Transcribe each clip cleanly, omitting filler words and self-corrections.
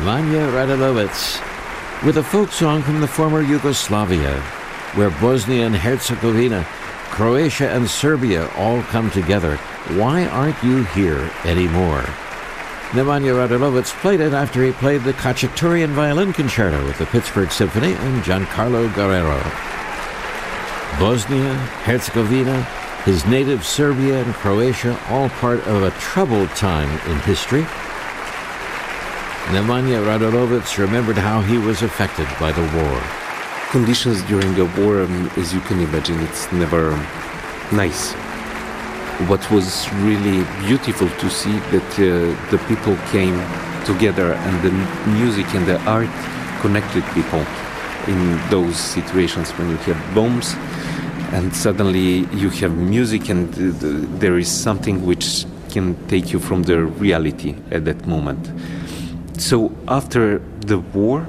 Nemanja Radulovic with a folk song from the former Yugoslavia, where Bosnia and Herzegovina, Croatia and Serbia all come together. Why aren't you here anymore? Nemanja Radulovic played it after he played the Khachaturian Violin Concerto with the Pittsburgh Symphony and Giancarlo Guerrero. Bosnia, Herzegovina, his native Serbia and Croatia, all part of a troubled time in history. Nemanja Radulovic remembered how he was affected by the war. Conditions during the war, as you can imagine, it's never nice. What was really beautiful to see that the people came together and the music and the art connected people in those situations when you have bombs and suddenly you have music and there is something which can take you from the reality at that moment. So after the war,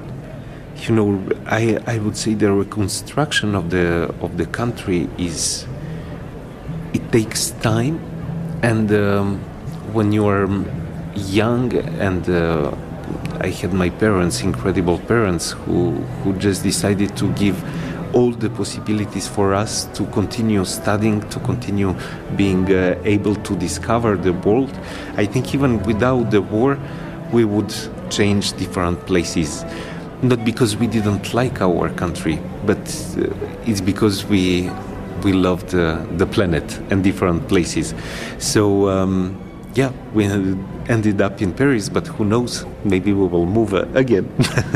I would say the reconstruction of the country it takes time, and when you are young, and I had my parents, incredible parents, who just decided to give all the possibilities for us to continue studying, to continue being able to discover the world. I think even without the war, we would change different places. Not because we didn't like our country, but it's because we loved the planet and different places. So, we ended up in Paris, but who knows, maybe we will move again.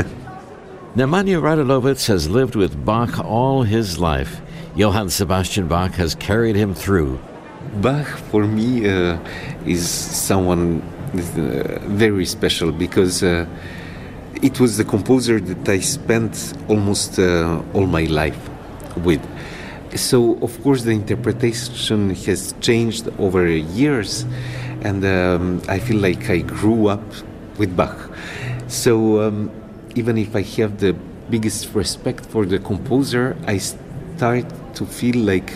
Nemanja Radulovic has lived with Bach all his life. Johann Sebastian Bach has carried him through. Bach, for me, is someone very special because it was the composer that I spent almost all my life with. So, of course, the interpretation has changed over years, and I feel like I grew up with Bach. So, even if I have the biggest respect for the composer, I start to feel like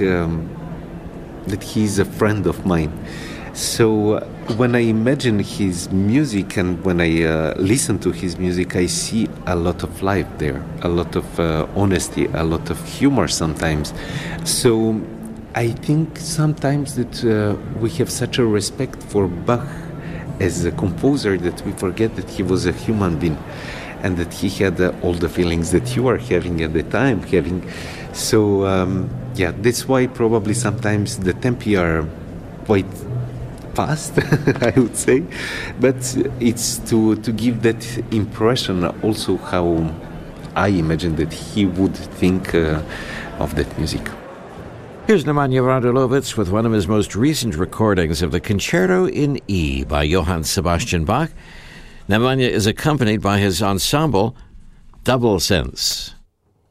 that he's a friend of mine. So, when I imagine his music and when I listen to his music, I see a lot of life there, a lot of honesty, a lot of humor sometimes. So I think sometimes that we have such a respect for Bach as a composer that we forget that he was a human being and that he had all the feelings that you are having at the time having. So that's why probably sometimes the tempi are quite fast, I would say, but it's to give that impression also how I imagine that he would think of that music. Here's Nemanja Radulovic with one of his most recent recordings of the Concerto in E by Johann Sebastian Bach. Nemanja is accompanied by his ensemble, Double Sense.